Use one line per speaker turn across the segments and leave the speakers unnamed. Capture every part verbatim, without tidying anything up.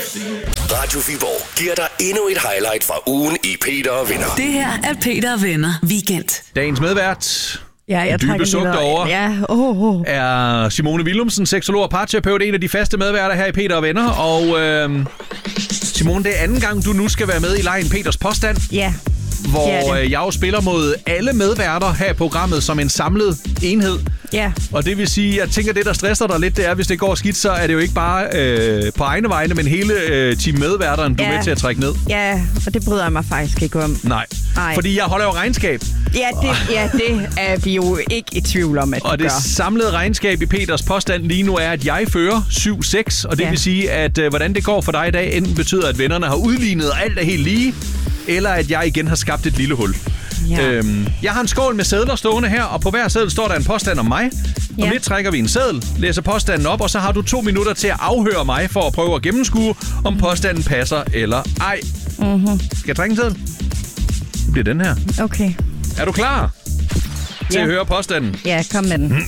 Radio Viborg giver dig endnu et highlight fra ugen i Peter og Venner.
Det her er Peter og Venner Weekend.
Dagens medvært,
Ja, jeg
dybe suk derovre,
ja, oh, oh.
er Simone Willumsen, seksolog og parterapeut, en af de faste medværter her i Peter og Venner. Og øh, Simone, det er anden gang, du nu skal være med i lejen Peters Påstand.
Ja.
Hvor øh, jeg jo spiller mod alle medværter her i programmet som en samlet enhed.
Ja.
Og det vil sige, jeg tænker, det der stresser dig lidt, det er, hvis det går skidt, så er det jo ikke bare øh, på egne vegne, men hele øh, team medværteren, du
Ja.
er med til at trække ned.
Ja, og det bryder jeg mig faktisk ikke om.
Nej.
Nej.
Fordi jeg holder jo regnskab.
Ja, det, ja, det er vi jo ikke i tvivl om, at
Og
du
det
gør.
samlede regnskab i Peters Påstand lige nu er, at jeg fører syv seks. Og det
Ja.
vil sige, at øh, hvordan det går for dig i dag, enten betyder, at vennerne har udlignet, og alt er helt lige, eller at jeg igen har skabt et lille hul.
Ja.
Øhm, jeg har en skål med sedler stående her, og på hver seddel står der en påstand om mig. Om
Ja.
lidt trækker vi en seddel, læser påstanden op, og så har du to minutter til at afhøre mig for at prøve at gennemskue, om påstanden passer eller ej.
Mm-hmm.
Skal jeg trække en seddel? Det bliver den her.
Okay.
Er du klar til
Ja.
at høre påstanden?
Ja, kom med den.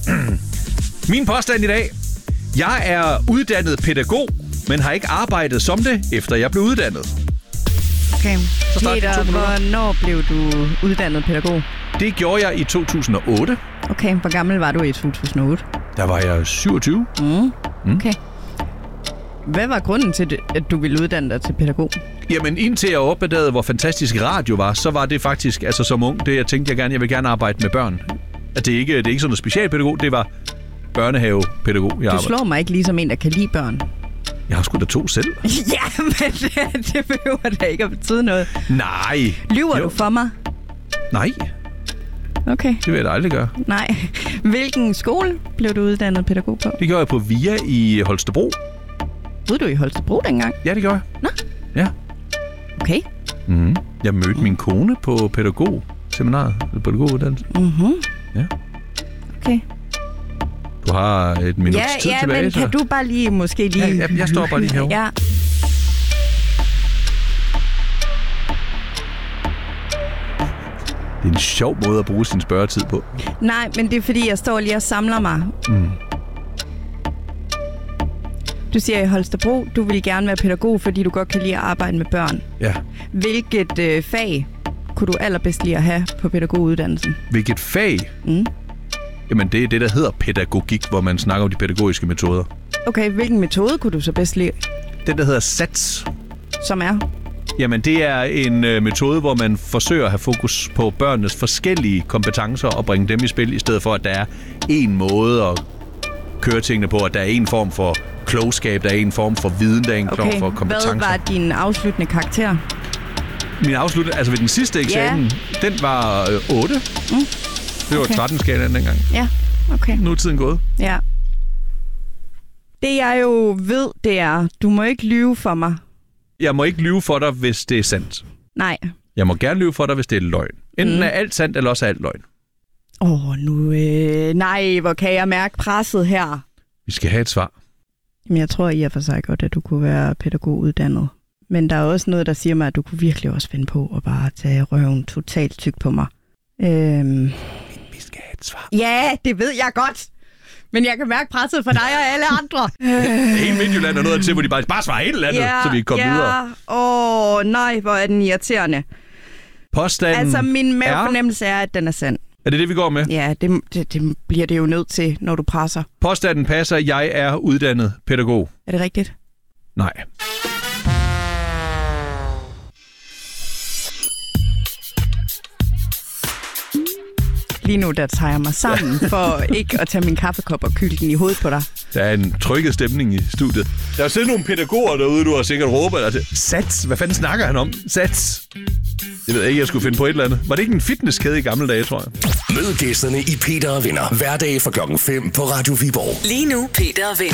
Min påstand i dag. Jeg er uddannet pædagog, men har ikke arbejdet som det, efter jeg blev uddannet.
Okay.
Så start
Peter,
to minutter.
hvornår blev du uddannet pædagog?
Det gjorde jeg i to tusind og otte.
Okay, hvor gammel var du i to tusind og otte?
Der var jeg syvogtyve.
Mm. Okay. Hvad var grunden til, at du ville uddanne dig til pædagog?
Jamen, indtil jeg opdagede, hvor fantastisk radio var, så var det faktisk, altså som ung, det jeg tænkte, jeg gerne, jeg vil gerne arbejde med børn. At det er ikke, det er ikke sådan noget specialpædagog, det var børnehavepædagog, jeg
Du
arbejdede.
slår mig ikke ligesom en, der kan lide børn.
Jeg har sgu da to selv.
Ja, men det, det behøver da ikke at betyde noget.
Nej.
Lyver
Jo.
du for mig?
Nej,
Okay,
det vil jeg da aldrig gøre.
nej. Hvilken skole blev du uddannet pædagog på?
Det gjorde jeg på V I A i Holstebro.
Boede du i Holstebro dengang?
Ja, det gjorde jeg.
Nå.
Ja.
Okay.
Mm-hmm. Jeg mødte min kone på pædagogseminaret, eller pædagoguddannelse.
Mhm.
Ja.
Okay.
Du har et minut
Ja,
tid
ja,
tilbage.
men
så-
kan du bare lige, måske lige...
Ja, ja, jeg står bare lige herovre.
Ja.
Det er en sjov måde at bruge sin spørgetid på.
Nej, men det er fordi, jeg står lige og samler mig.
Mm.
Du siger i Holstebro, du vil gerne være pædagog, fordi du godt kan lide at arbejde med børn.
Ja.
Hvilket øh, fag kunne du allerbedst lide at have på pædagoguddannelsen?
Hvilket fag?
Mm.
Jamen, det er det, der hedder pædagogik, hvor man snakker om de pædagogiske metoder.
Okay, hvilken metode kunne du så bedst lide,
Den, der hedder SATS.
som er?
Jamen, det er en øh, metode, hvor man forsøger at have fokus på børnenes forskellige kompetencer og bringe dem i spil, i stedet for, at der er en måde at køre tingene på, at der er en form for klogskab, der er en form for viden, der er en form
Okay,
for kompetencer.
hvad var din afsluttende karakter?
Min afslutning, altså ved den sidste eksamen,
Ja.
den var øh, otte.
Mm.
Det var
Okay.
tretten-skalaen dengang.
Ja, okay.
Nu er tiden gået.
Ja. Det jeg jo ved, det er, du må ikke lyve for mig.
Jeg må ikke lyve for dig, hvis det er sandt.
Nej.
Jeg må gerne lyve for dig, hvis det er løgn. Enten
Mm.
er alt sandt, eller også er alt løgn.
Åh, oh, nu... Øh, nej, hvor kan jeg mærke presset her?
Vi skal have et svar.
Jamen, jeg tror i og for sig godt, at du kunne være pædagoguddannet. Men der er også noget, der siger mig, at du kunne virkelig også finde på at bare tage røven totalt tyk på mig. Øhm...
Vi skal have et svar.
Ja, det ved jeg godt. Men jeg kan mærke presset for dig og alle andre.
Hele Midtjylland er noget til, hvor de bare, bare svarer et eller andet, så vi kan komme
ja.
videre.
Åh, oh, nej, hvor er den irriterende.
Påstanden
Altså, min
er...
mavefornemmelse er, at den er sand.
Er det det, vi går med?
Ja, det, det, det bliver det jo nødt til, når du presser.
Påstanden passer, jeg er uddannet pædagog.
Er det rigtigt?
Nej.
Lige nu, der tager jeg mig sammen for ikke at tage min kaffekop og kylde den i hovedet på dig.
Der er en trykket stemning i studiet. Der er siddet nogle pædagoger derude, du har sikkert råbet dig til. Sats? Hvad fanden snakker han om? Sats? Jeg ved ikke, jeg skulle finde på et eller andet. Var det ikke en fitnesskæde i gamle dage, tror jeg?
Mød gæsterne i Peter og Venner. Hverdag fra klokken fem på Radio Viborg.
Lige nu, Peter og Venner.